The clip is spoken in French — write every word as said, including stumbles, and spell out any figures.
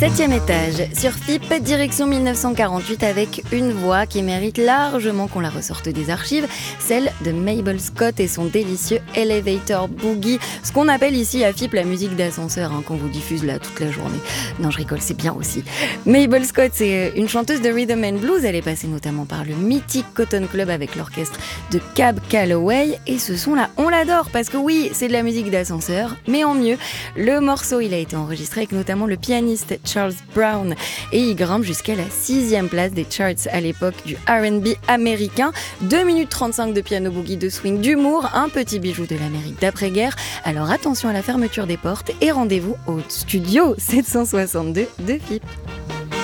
Septième étage, sur F I P, direction dix-neuf cent quarante-huit avec une voix qui mérite largement qu'on la ressorte des archives, celle de Mabel Scott et son délicieux Elevator Boogie, ce qu'on appelle ici à F I P la musique d'ascenseur hein, qu'on vous diffuse là toute la journée. Non, je rigole, c'est bien aussi. Mabel Scott, c'est une chanteuse de rhythm and blues, elle est passée notamment par le mythique Cotton Club avec l'orchestre de Cab Calloway et ce son-là, on l'adore parce que oui, c'est de la musique d'ascenseur, mais en mieux. Le morceau, il a été enregistré avec notamment le pianiste Charles Brown et il grimpe jusqu'à la sixième place des charts à l'époque du R and B américain. deux minutes trente-cinq de piano boogie, de swing, d'humour, un petit bijou de l'Amérique d'après-guerre. Alors attention à la fermeture des portes et rendez-vous au studio sept cent soixante-deux de F I P.